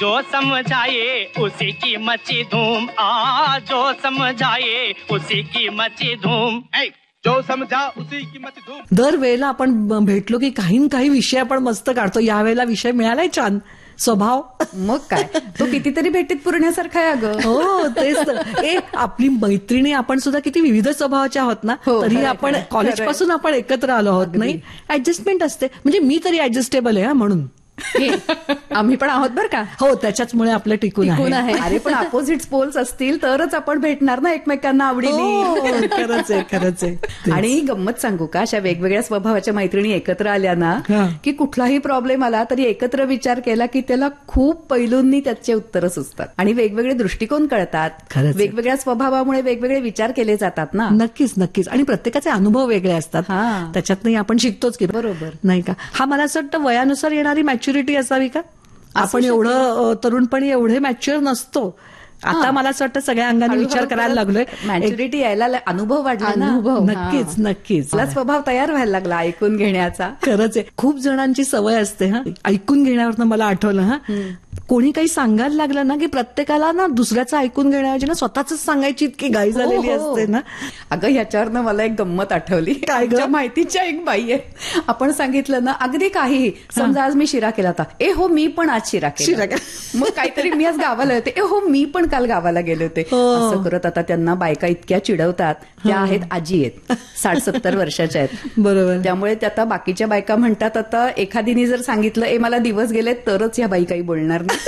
जो समझाए उसी की मची धूम, जो समझाए उसी की मची धूम, जो समजा उसी की मची धूम. दरवेळेला आपण भेटलो की काही न काही विषय आपण मस्त काढतो. यावेळेला विषय मिळालाय छान, स्वभाव. मग काय, तो कितीतरी भेटीत पुरण्यासारखा आहे अगं. हो तेच तर. आपली मैत्रिणी आपण सुद्धा किती विविध स्वभावाच्या आहोत ना, तरी आपण कॉलेज पासून आपण एकत्र आलो आहोत. नाही, ऍडजस्टमेंट असते. म्हणजे मी तरी ऍडजस्टेबल आहे म्हणून. आम्ही पण आहोत बरं का. हो, त्याच्याचमुळे आपलं टिकून आहे. अरे पण अपोजिट पोल्स असतील तरच आपण भेटणार ना एकमेकांना आवडीने. खरंच आहे, खरंच आहे. आणि गंमत सांगू का, अशा वेगवेगळ्या स्वभावाच्या मैत्रिणी एकत्र आल्या ना की कुठलाही प्रॉब्लेम आला तरी एकत्र विचार केला की त्याला खूप पैलूंनी त्याचे उत्तरं सुचतात आणि वेगवेगळे दृष्टिकोन कळतात. वेगवेगळ्या स्वभावामुळे वेगवेगळे विचार केले जातात ना. नक्कीच नक्कीच. आणि प्रत्येकाचे अनुभव वेगळे असतात, त्याच्यातही आपण शिकतोच की. बरोबर नाही का. हा मला असं वाटतं वयानुसार येणारी मॅच्युरिटी असावी का. आपण एवढं तरुणपणी एवढे मॅच्युअर नसतो. आता मला असं वाटतं सगळ्या अंगाने विचार करायला लागलोय. मॅच्युरिटी यायला अनुभव वाढला. अनुभव नक्कीच नक्कीच. मला स्वभाव तयार व्हायला लागला ऐकून घेण्याचा. खरंच आहे. खूप जणांची सवय असते ऐकून घेण्यावर. मला आठवलं कोणी काही सांगायला लागलं ना की प्रत्येकाला ना दुसऱ्याचं ऐकून घेण्याऐवजी ना स्वतःच सांगायची इतकी घाई झालेली असते ना. अगं ह्याच्यावरनं मला एक गंमत आठवली. काय माहितीच्या एक बाई आहे, आपण सांगितलं ना अगदी काही, समजा आज मी शिरा केला होता, हो मी पण आज शिरा केला. मग काहीतरी मी आज गावाला होते, हो मी पण काल गावाला गेले होते. असं करत आता त्यांना बायका इतक्या चिडवतात. त्या आहेत आजी आहेत, 60-70 वर्षाच्या आहेत. बरोबर. त्यामुळे त्या आता बाकीच्या बायका म्हणतात आता एखादीने जर सांगितलं मला दिवस गेले तरच या बाई काही बोलणार नाही.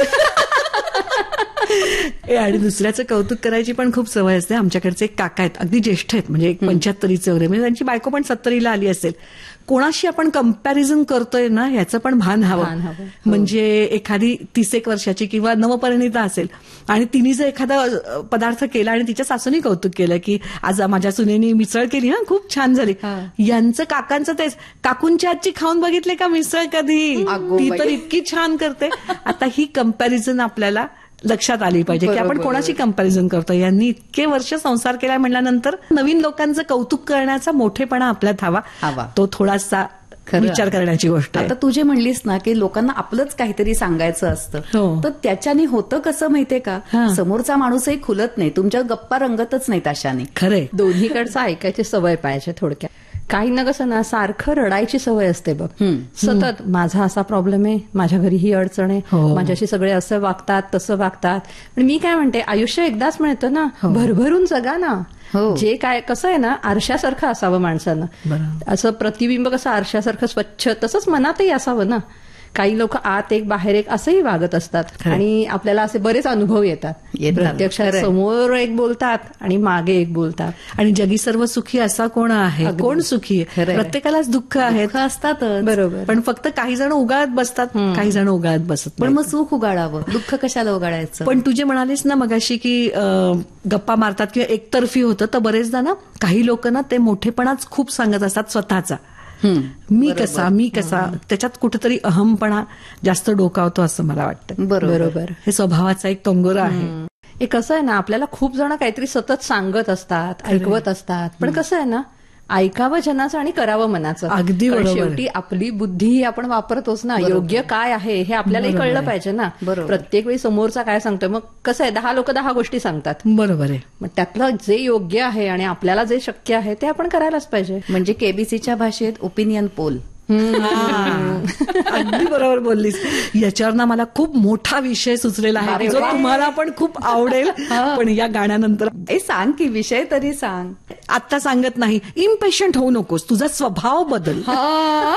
आणि दुसऱ्याचं कौतुक करायची पण खूप सवय असते. आमच्याकडचे एक काका आहेत, अगदी ज्येष्ठ आहेत, म्हणजे 75चे वगैरे, म्हणजे त्यांची बायको पण 70ला आली असेल. कोणाशी आपण कंपॅरिझन करतोय ना याचं पण भान हवं. म्हणजे एखादी 31 वर्षाची किंवा नवपरिणिता असेल आणि तिने जर एखादा पदार्थ केला आणि तिच्या सासूने कौतुक केलं की आज माझ्या सुनेनी मिसळ केली, खूप छान झाली. यांचं काकांचं तेच, काकूंच्या आजची खाऊन बघितले का मिसळ कधी, ती तर इतकी छान करते. आता ही कंपॅरिझन आपल्याला लक्षात आली पाहिजे की आपण कोणाशी कंपॅरिझन करतो. यांनी इतके वर्ष संसार केला म्हटल्यानंतर नवीन लोकांचं कौतुक करण्याचा मोठेपणा आपल्यात हवा. तो थोडासा विचार करण्याची गोष्ट आहे. आता तू जे म्हणलीस ना की लोकांना आपलंच काहीतरी सांगायचं असतं, तर त्याच्याने होतं कसं माहितीये का, समोरचा माणूसही खुलत नाही, तुमच्या गप्पा रंगतच नाहीत अशाने. खरंय. दोन्हीकडचं ऐकायची सवय पाहिजे थोडक्यात. काही ना कसं ना सारखं रडायची सवय असते बघ. सतत माझा असा प्रॉब्लेम आहे, माझ्या घरी ही अडचण आहे, माझ्याशी सगळे असं वागतात तसं वागतात. पण मी काय म्हणते, आयुष्य एकदाच मिळतं ना, भरभरून जगा ना. जे काय कसं आहे ना, आरशासारखं असावं माणसानं. असं प्रतिबिंब कसं आरशासारखं स्वच्छ, तसंच मनातही असावं ना. काही लोक आत एक बाहेर एक असंही वागत असतात आणि आपल्याला असे बरेच अनुभव येतात. प्रत्यक्षात समोर एक बोलतात आणि मागे एक बोलतात. आणि जगी सर्व सुखी असा कोण आहे, कोण सुखी आहे. प्रत्येकालाच दुःख आहेत, असतात. बरोबर. पण फक्त काही जण उगाळत बसतात, काही जण उगाळत बसत. पण मग सुख उगाळावं, दुःख कशाला उगाळायचं. पण तुझे म्हणालीस ना मगाशी की गप्पा मारतात किंवा एकतर्फी होतं, तर बरेचदा ना काही लोक ना ते मोठेपणाच खूप सांगत असतात स्वतःचा. मी कसा त्याच्यात कुठेतरी अहमपणा जास्त डोकावतो असं मला वाटतं. बरोबर. हे स्वभावाचा एक तंगोरा आहे. हे कसं आहे ना, आपल्याला खूप जण काहीतरी सतत सांगत असतात, ऐकवत असतात. पण कसं आहे ना, ऐकावं जनाचं आणि करावं मनाचं. अगदी बरोबर. शेवटी आपली बुद्धी आपण वापरतोच ना. योग्य काय आहे हे आपल्यालाही कळलं पाहिजे ना. प्रत्येक वेळी समोरचा काय सांगतोय, मग कसं आहे 10 लोक 10 गोष्टी सांगतात. बरोबर आहे. मग त्यातलं जे योग्य आहे आणि आपल्याला जे शक्य आहे ते आपण करायलाच पाहिजे. म्हणजे केबीसीच्या भाषेत ओपिनियन पोल. अगदी बरोबर बोललीस. याच्यावर ना मला खूप मोठा विषय सुचलेला आहे जो तुम्हाला पण खूप आवडेल. पण या गाण्यानंतर सांग की विषय तरी सांग. आता सांगत नाही. इम्पेशंट होऊ नकोस, तुझा स्वभाव बदल.